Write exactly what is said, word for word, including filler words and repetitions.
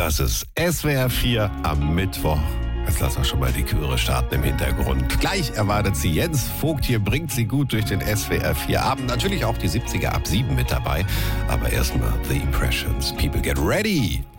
Das ist S W R vier am Mittwoch. Jetzt lass auch schon mal die Chöre starten im Hintergrund. Gleich erwartet sie Jens Vogt. Hier bringt sie gut durch den S W R vier Abend. Natürlich auch die siebziger ab sieben mit dabei. Aber erstmal The Impressions. People get ready.